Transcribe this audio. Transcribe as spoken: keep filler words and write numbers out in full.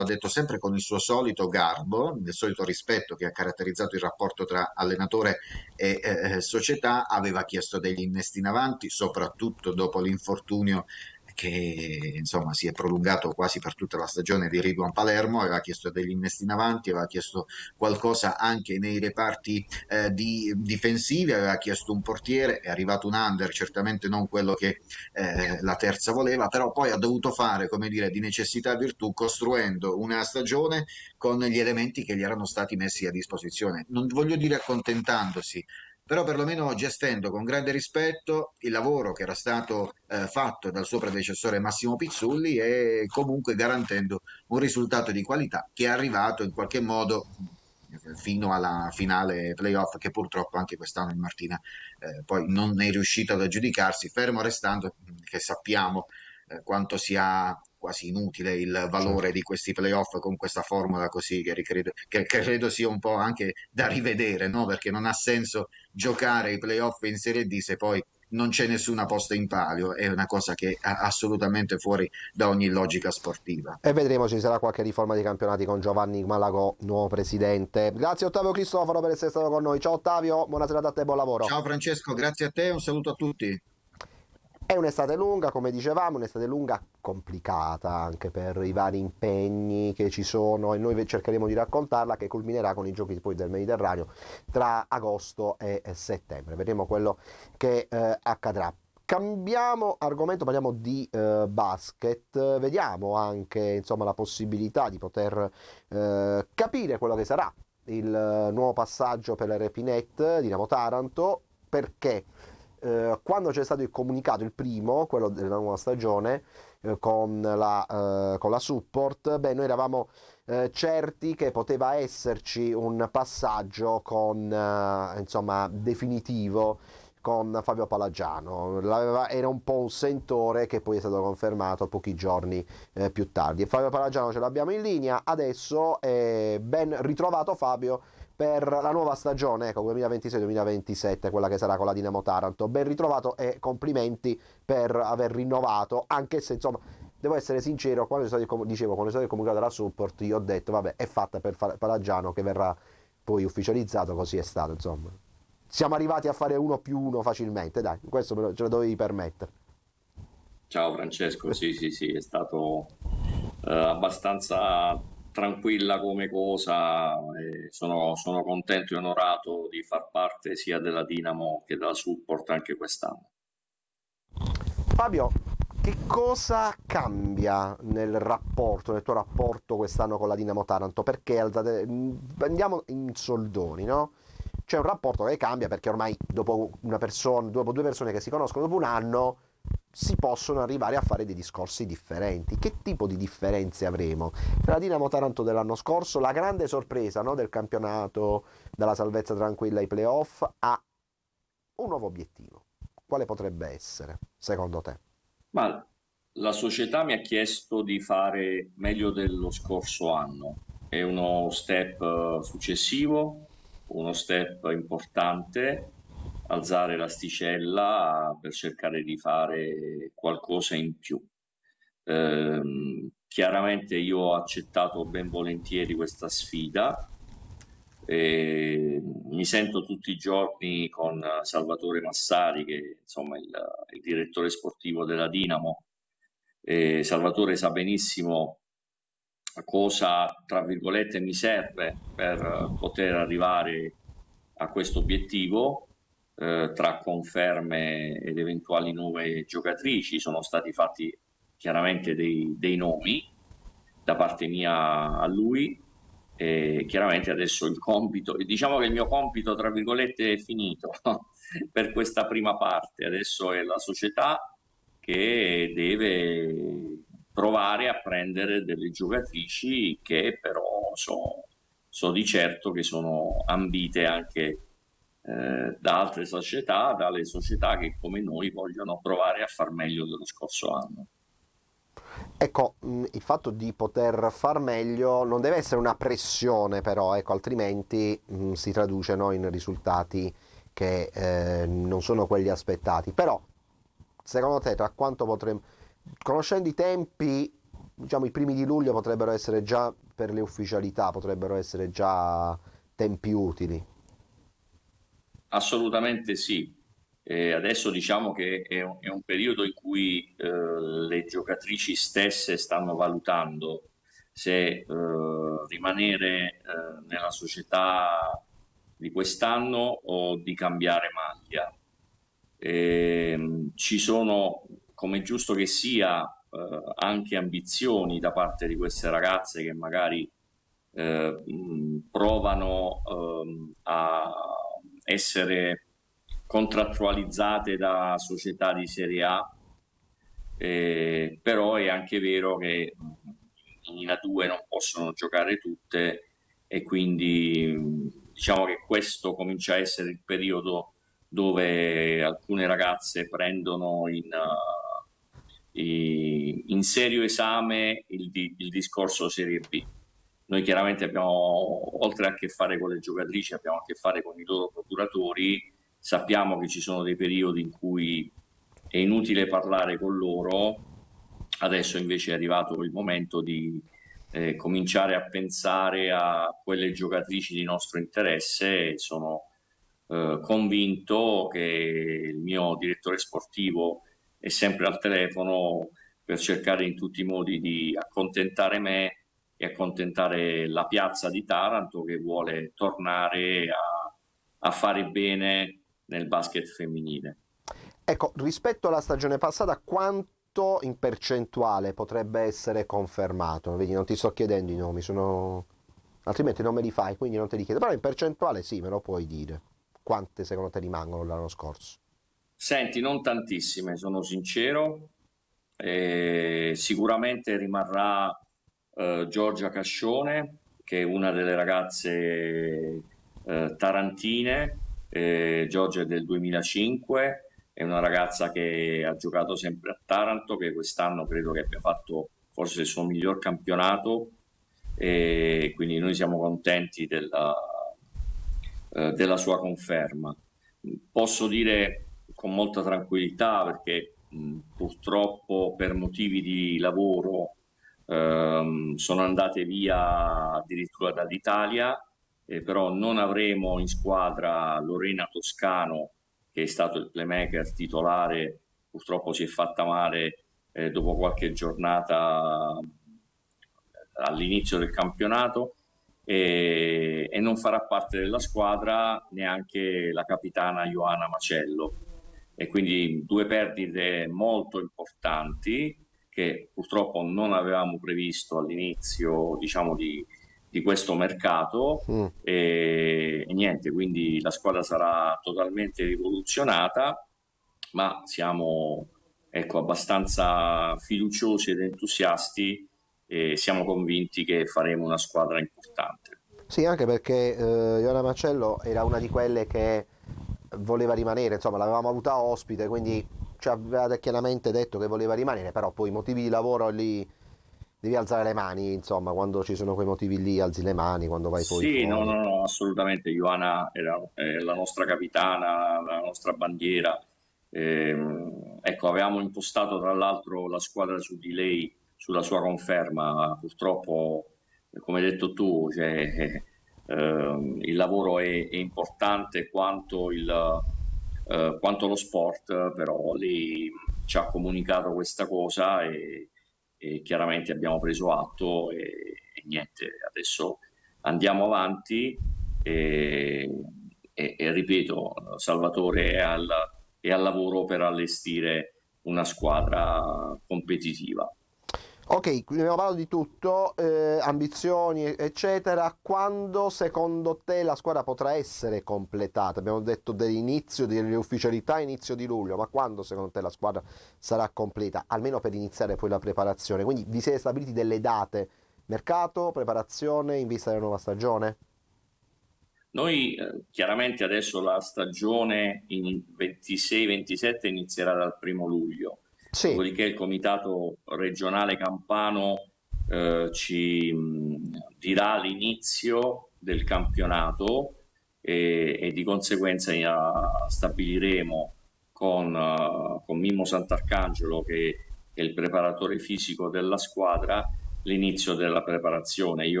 detto sempre con il suo solito garbo, il solito rispetto che ha caratterizzato il rapporto tra allenatore e eh, società, aveva chiesto degli innesti in avanti, soprattutto dopo l'infortunio che insomma si è prolungato quasi per tutta la stagione di Ridwan Palermo, aveva chiesto degli innesti in avanti, aveva chiesto qualcosa anche nei reparti eh, di, difensivi, aveva chiesto un portiere, è arrivato un under, certamente non quello che eh, la terza voleva, però poi ha dovuto fare, come dire, di necessità virtù, costruendo una stagione con gli elementi che gli erano stati messi a disposizione. Non voglio dire accontentandosi, però perlomeno gestendo con grande rispetto il lavoro che era stato eh, fatto dal suo predecessore Massimo Pizzulli e comunque garantendo un risultato di qualità che è arrivato in qualche modo fino alla finale playoff che purtroppo anche quest'anno il Martina eh, poi non è riuscito ad aggiudicarsi, fermo restando che sappiamo eh, quanto sia quasi inutile il valore Certo. di questi playoff con questa formula così che, ricredo, che credo sia un po' anche da rivedere, no? Perché non ha senso giocare i playoff in Serie D se poi non c'è nessuna posta in palio, è una cosa che è assolutamente fuori da ogni logica sportiva. E vedremo se ci sarà qualche riforma di campionati con Giovanni Malagò, nuovo presidente. Grazie Ottavio Cristoforo per essere stato con noi. Ciao Ottavio, buona serata a te, buon lavoro. Ciao Francesco, grazie a te, un saluto a tutti. È un'estate lunga, come dicevamo, un'estate lunga complicata anche per i vari impegni che ci sono e noi cercheremo di raccontarla, che culminerà con i giochi poi del Mediterraneo tra agosto e settembre. Vedremo quello che eh, accadrà. Cambiamo argomento, parliamo di eh, basket, vediamo anche insomma, la possibilità di poter eh, capire quello che sarà il eh, nuovo passaggio per la Repinet Dinamo Taranto, perché eh, quando c'è stato il comunicato, il primo, quello della nuova stagione, eh, con, la, eh, con la support, beh, noi eravamo eh, certi che poteva esserci un passaggio con, eh, insomma, definitivo con Fabio Palagiano. L'aveva, era un po' un sentore che poi è stato confermato pochi giorni eh, più tardi. Fabio Palagiano ce l'abbiamo in linea, adesso è ben ritrovato Fabio per la nuova stagione, ecco, duemilaventisei duemilaventisette, quella che sarà con la Dinamo Taranto. Ben ritrovato e complimenti per aver rinnovato, anche se insomma devo essere sincero, quando è stato il, dicevo, quando è stato il comunicato della support, io ho detto vabbè, è fatta per Palagiano, che verrà poi ufficializzato, così è stato, insomma. Siamo arrivati a fare uno più uno facilmente, dai, questo me lo, ce lo dovevi permettere. Ciao Francesco, sì, sì, sì, è stato eh, abbastanza tranquilla come cosa. E sono, sono contento e onorato di far parte sia della Dinamo che della Support anche quest'anno. Fabio, che cosa cambia nel rapporto, nel tuo rapporto quest'anno con la Dinamo Taranto? Perché alzate, andiamo in soldoni, no? C'è un rapporto che cambia perché ormai dopo una persona, dopo due persone che si conoscono dopo un anno, si possono arrivare a fare dei discorsi differenti. Che tipo di differenze avremo? Per la Dinamo Taranto dell'anno scorso, la grande sorpresa, no, del campionato, dalla salvezza tranquilla ai playoff, ha un nuovo obiettivo. Quale potrebbe essere, secondo te? Ma la società mi ha chiesto di fare meglio dello scorso anno. È uno step eh, successivo, uno step importante, alzare l'asticella per cercare di fare qualcosa in più. Ehm, chiaramente io ho accettato ben volentieri questa sfida. E mi sento tutti i giorni con Salvatore Massari, che insomma il, il direttore sportivo della Dinamo. E Salvatore sa benissimo cosa, tra virgolette, mi serve per poter arrivare a questo obiettivo. Eh, tra conferme ed eventuali nuove giocatrici sono stati fatti chiaramente dei, dei nomi da parte mia a lui. E chiaramente adesso il compito, diciamo che il mio compito, tra virgolette, è finito per questa prima parte. Adesso è la società che deve provare a prendere delle giocatrici che però so, so di certo che sono ambite anche eh, da altre società, dalle società che come noi vogliono provare a far meglio dello scorso anno. Ecco, mh, il fatto di poter far meglio non deve essere una pressione, però, ecco, altrimenti mh, si traduce, no, in risultati che eh, non sono quelli aspettati. Però, secondo te, tra quanto potremmo, conoscendo i tempi, diciamo i primi di luglio potrebbero essere già, per le ufficialità, potrebbero essere già tempi utili. Assolutamente sì. Eh, adesso diciamo che è un, è un periodo in cui eh, le giocatrici stesse stanno valutando se eh, rimanere eh, nella società di quest'anno o di cambiare maglia. Eh, ci sono, come è giusto che sia, eh, anche ambizioni da parte di queste ragazze che magari eh, mh, provano ehm, a essere contrattualizzate da società di Serie A, eh, però è anche vero che in A due non possono giocare tutte e quindi mh, diciamo che questo comincia a essere il periodo dove alcune ragazze prendono in, uh, i- in serio esame il, di- il discorso Serie B. Noi chiaramente abbiamo, oltre a che fare con le giocatrici, abbiamo a che fare con i loro procuratori, sappiamo che ci sono dei periodi in cui è inutile parlare con loro, adesso invece è arrivato il momento di eh, cominciare a pensare a quelle giocatrici di nostro interesse e sono eh, convinto che il mio direttore sportivo è sempre al telefono per cercare in tutti i modi di accontentare me e accontentare la piazza di Taranto che vuole tornare a, a fare bene nel basket femminile. Ecco, rispetto alla stagione passata, quanto in percentuale potrebbe essere confermato? Vedi, non ti sto chiedendo i nomi, sono... altrimenti non me li fai, quindi non te li chiedo. Però in percentuale sì, me lo puoi dire. Quante secondo te rimangono l'anno scorso? Senti, non tantissime, sono sincero. Eh, sicuramente rimarrà eh, Giorgia Cascione, che è una delle ragazze eh, tarantine. Eh, Giorgia è del duemilacinque, è una ragazza che ha giocato sempre a Taranto, che quest'anno credo che abbia fatto forse il suo miglior campionato e quindi noi siamo contenti della, eh, della sua conferma. Posso dire con molta tranquillità perché mh, purtroppo per motivi di lavoro ehm, sono andate via addirittura dall'Italia, eh, però non avremo in squadra Lorena Toscano, che è stato il playmaker titolare, purtroppo si è fatta male eh, dopo qualche giornata all'inizio del campionato e, e non farà parte della squadra neanche la capitana Ioana Macello e quindi due perdite molto importanti che purtroppo non avevamo previsto all'inizio, diciamo, di, di questo mercato Mm. e, e niente, quindi la squadra sarà totalmente rivoluzionata, ma siamo ecco, abbastanza fiduciosi ed entusiasti e siamo convinti che faremo una squadra importante. Sì, anche perché eh, Ioana Marcello era una di quelle che voleva rimanere, insomma l'avevamo avuta ospite, quindi ci aveva chiaramente detto che voleva rimanere, però poi i motivi di lavoro lì devi alzare le mani, insomma, quando ci sono quei motivi lì alzi le mani, quando vai poi Sì, no, fuori. no, no, assolutamente. Ioana era, è la nostra capitana, la nostra bandiera. Ehm, ecco, avevamo impostato tra l'altro la squadra su di lei, sulla sua conferma. Purtroppo, come hai detto tu, cioè, eh, ehm, il lavoro è, è importante quanto, il, eh, quanto lo sport, però lei ci ha comunicato questa cosa e, e chiaramente abbiamo preso atto e, e niente, adesso andiamo avanti e, e, e ripeto, Salvatore è al, è al lavoro per allestire una squadra competitiva. Ok, quindi abbiamo parlato di tutto, eh, ambizioni, eccetera. Quando secondo te la squadra potrà essere completata? Abbiamo detto dell'inizio delle ufficialità, inizio di luglio, ma quando secondo te la squadra sarà completa? Almeno per iniziare poi la preparazione. Quindi vi siete stabiliti delle date? Mercato, preparazione in vista della nuova stagione? Noi eh, chiaramente adesso la stagione in ventisei ventisette inizierà dal primo luglio, Sì, dopodiché il comitato regionale campano eh, ci mh, dirà l'inizio del campionato e, e di conseguenza eh, stabiliremo con, uh, con Mimmo Sant'Arcangelo che che è il preparatore fisico della squadra, l'inizio della preparazione. Io